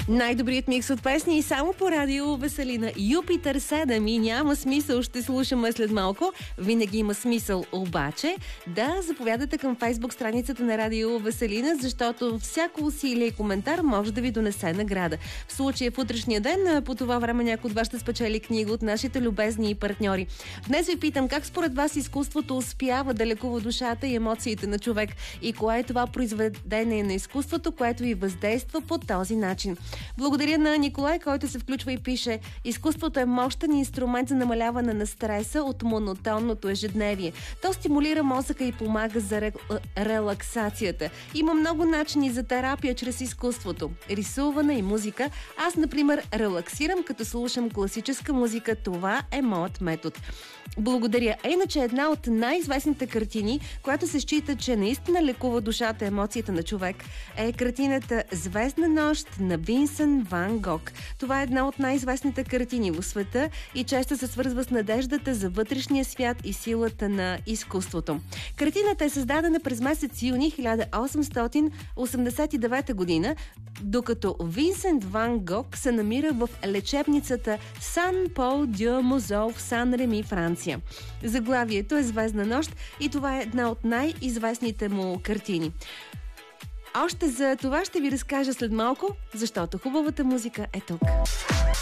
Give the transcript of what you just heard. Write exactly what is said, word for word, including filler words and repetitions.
Най-добрият микс от песни и само по радио Веселина. Юпитер седем и няма смисъл, ще слушаме след малко. Винаги има смисъл обаче да заповядате към фейсбук страницата на радио Веселина, защото всяко усилие и коментар може да ви донесе награда. В случая в утрешния ден, по това време някой от вас ще спечели книга от нашите любезни партньори. Днес ви питам, как според вас изкуството успява да лекува душата и емоциите на човек и кое е това произведение на изкуството, което ви въздейства по този начин. Благодаря на Николай, който се включва и пише: изкуството е мощен инструмент за намаляване на стреса от монотонното ежедневие. То стимулира мозъка и помага за ре... релаксацията. Има много начини за терапия чрез изкуството. Рисуване и музика. Аз, например, релаксирам, като слушам класическа музика. Това е моят метод. Благодаря. А иначе една от най-известните картини, която се счита, че наистина лекува душата и емоцията на човек, е картината "Звездна нощ" на Винсент Ван Гог. Това е една от най-известните картини в света и често се свързва с надеждата за вътрешния свят и силата на изкуството. Картината е създадена през месец юни хиляда осемстотин осемдесет и девета година, докато Винсент Ван Гог се намира в лечебницата Сан Пол дю Музол в Сан Реми, Франция. Заглавието е "Звездна нощ" и това е една от най-известните му картини. Още за това ще ви разкажа след малко, защото хубавата музика е тук.